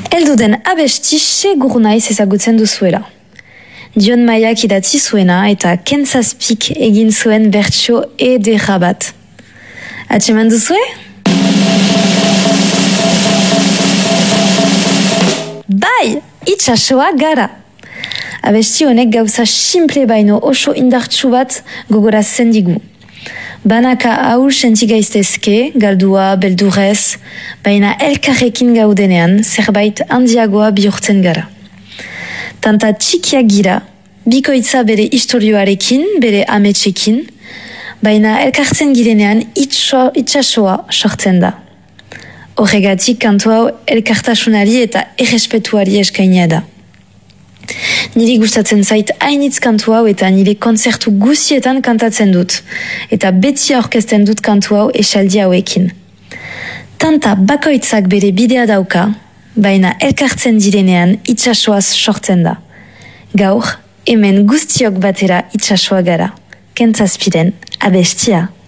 Eldu den abesti segur naiz ezagutzen duzuela. Jon Maiak idatzi zuena eta Ken Zazpik egin zuen bertsio ederra bat. Atseman duzue? Bai, itsasoa gara! Abesti honek gauza simple baino oso indartsu bat gogoratzen digu. Banaka ahul sentigaiztezke, galdua, beldurrez, baina elkarrekin gaudenean zerbait handiagoa bihurtzen gara. Tanta txikiak gira, bikoitza bere istorioarekin, bere ametsekin, baina elkartzen girenean itsasoa sortzen da. Horregatik kantu hau elkartasunari eta errespetuari eskainia da. Niri gustatzen zait hainitz kantu hau eta nire kontzertu guzietan kantatzen dut. Eta beti aurkezten dut kantu hau esaldi hauekin. Tanta bakoitzak bere bidea dauka, baina elkartzen direnean itsasoaz sortzen da. Gaur, hemen guztiok batera itsasoa gara. Ken Zazpiren abestia.